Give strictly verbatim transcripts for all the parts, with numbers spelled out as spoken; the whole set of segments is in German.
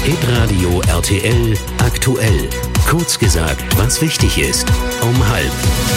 Hitradio R T L aktuell. Kurz gesagt, was wichtig ist. Um halb.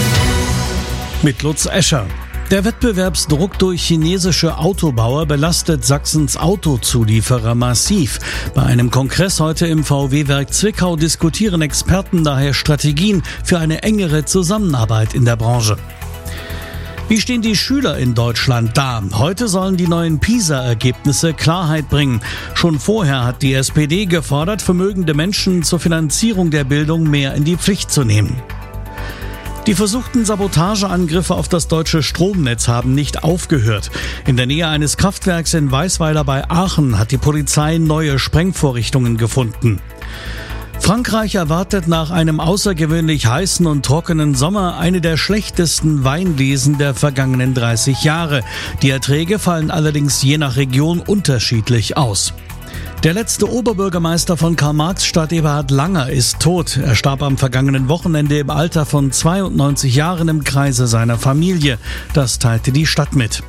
Mit Lutz Escher. Der Wettbewerbsdruck durch chinesische Autobauer belastet Sachsens Autozulieferer massiv. Bei einem Kongress heute im V W-Werk Zwickau diskutieren Experten daher Strategien für eine engere Zusammenarbeit in der Branche. Wie stehen die Schüler in Deutschland da? Heute sollen die neuen PISA-Ergebnisse Klarheit bringen. Schon vorher hat die S P D gefordert, vermögende Menschen zur Finanzierung der Bildung mehr in die Pflicht zu nehmen. Die versuchten Sabotageangriffe auf das deutsche Stromnetz haben nicht aufgehört. In der Nähe eines Kraftwerks in Weisweiler bei Aachen hat die Polizei neue Sprengvorrichtungen gefunden. Frankreich erwartet nach einem außergewöhnlich heißen und trockenen Sommer eine der schlechtesten Weinlesen der vergangenen dreißig Jahre. Die Erträge fallen allerdings je nach Region unterschiedlich aus. Der letzte Oberbürgermeister von Karl-Marx-Stadt, Eberhard Langer, ist tot. Er starb am vergangenen Wochenende im Alter von zweiundneunzig Jahren im Kreise seiner Familie. Das teilte die Stadt mit.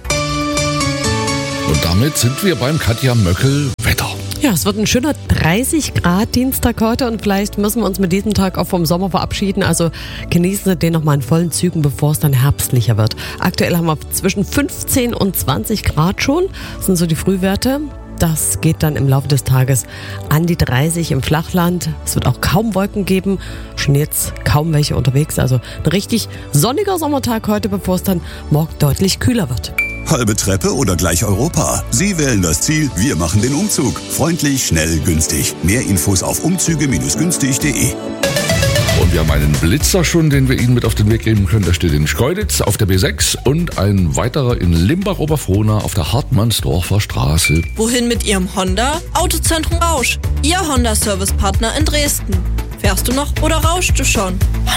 Und damit sind wir beim Katja Möckel Wetter. Ja, es wird ein schöner dreißig Grad Dienstag heute und vielleicht müssen wir uns mit diesem Tag auch vom Sommer verabschieden. Also genießen Sie den noch mal in vollen Zügen, bevor es dann herbstlicher wird. Aktuell haben wir zwischen fünfzehn und zwanzig Grad schon. Das sind so die Frühwerte. Das geht dann im Laufe des Tages an die dreißig im Flachland. Es wird auch kaum Wolken geben. Schon jetzt kaum welche unterwegs. Also ein richtig sonniger Sommertag heute, bevor es dann morgen deutlich kühler wird. Halbe Treppe oder gleich Europa? Sie wählen das Ziel, wir machen den Umzug. Freundlich, schnell, günstig. Mehr Infos auf umzüge günstig punkt de. Und wir haben einen Blitzer schon, den wir Ihnen mit auf den Weg geben können. Der steht in Schkeuditz auf der B sechs und ein weiterer in Limbach-Oberfrohna auf der Hartmannsdorfer Straße. Wohin mit Ihrem Honda? Autozentrum Rausch, Ihr Honda-Service-Partner in Dresden. Fährst du noch oder rauschst du schon?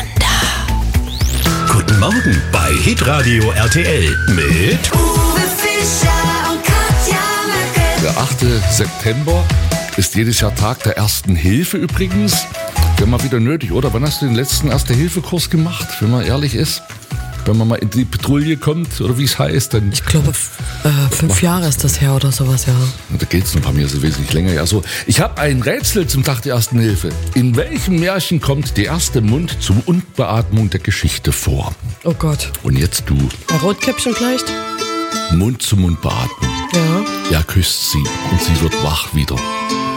Honda. Guten Morgen bei Hitradio R T L mit Uwe Fischer und Katja Möckel. Der achte September ist jedes Jahr Tag der Ersten Hilfe übrigens. Wäre mal wieder nötig, oder? Wann hast du den letzten Erste-Hilfe-Kurs gemacht, wenn man ehrlich ist? Wenn man mal in die Patrouille kommt, oder wie es heißt, dann... Ich glaube, f- äh, fünf Jahre ist das her oder sowas, ja. Da geht es noch bei mir so wesentlich länger. Ja, so. Ich habe ein Rätsel zum Tag der Ersten Hilfe. In welchem Märchen kommt die erste Mund-zu-Mund-Beatmung der Geschichte vor? Oh Gott. Und jetzt du. Bei Rotkäppchen vielleicht? Mund-zu-Mund-Beatmung. Ja. Er küsst sie und sie wird wach wieder.